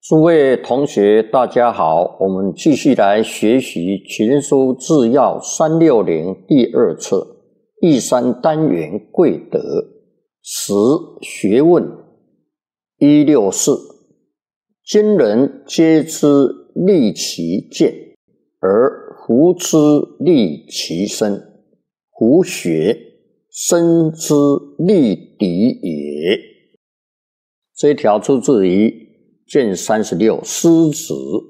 诸位同学，大家好，我们继续来学习《群书治要360》第2册第3单元贵德10学问164。今人皆知利其见，而弗知利其身。夫学身之利敌也。这一条出自于卷36师子。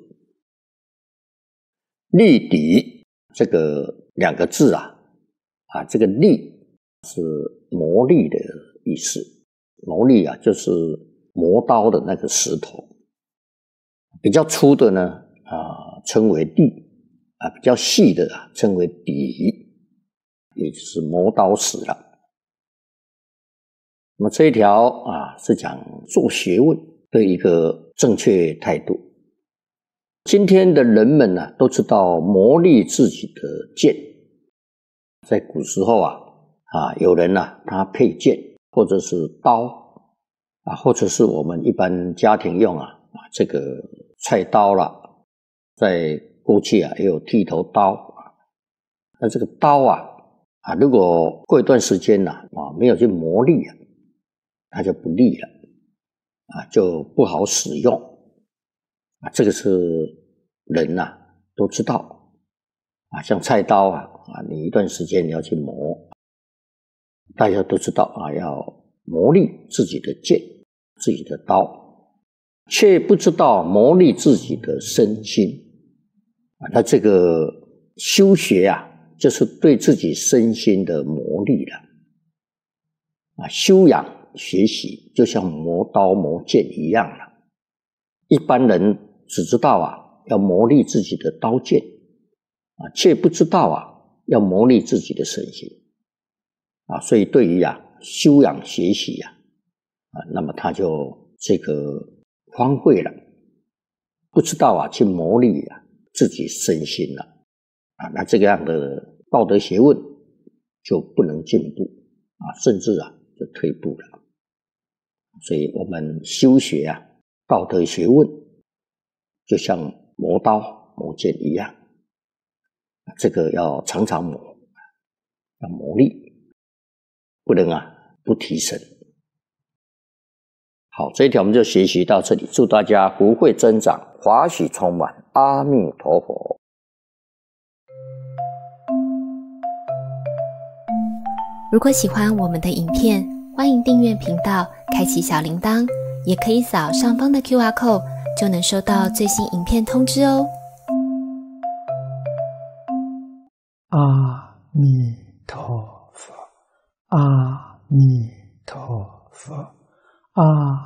利敌这个两个字这个利是磨砺的意思，磨砺就是磨刀的那个石头，比较粗的呢称为砺，比较细的称为敌，也就是磨刀石了。那么这一条是讲做学问的一个正确态度。今天的人们都知道磨砺自己的剑，在古时候有人他配剑或者是刀或者是我们一般家庭用这个菜刀啦，在过去也有剃头刀那这个刀如果过一段时间没有去磨砺它就不利了就不好使用这个是人都知道像菜刀你一段时间你要去磨，大家都知道要磨砺自己的剑自己的刀，却不知道磨砺自己的身心那这个修学就是对自己身心的磨砺了修养学习就像磨刀磨剑一样了。一般人只知道要磨砺自己的刀剑却不知道要磨砺自己的身心所以对于修养学习那么他就这个荒废了，不知道去磨砺自己身心了那这个样的道德学问就不能进步甚至就退步了。所以我们修学道德学问就像磨刀磨剑一样，这个要常常磨，要磨砺，不能不提升。好，这一条我们就学习到这里，祝大家福慧增长，华喜充满，阿弥陀佛。 如果喜欢我们的影片，欢迎订阅频道，开启小铃铛，也可以扫上方的 QR code， 就能收到最新影片通知哦。 阿弥陀佛，阿弥陀佛，阿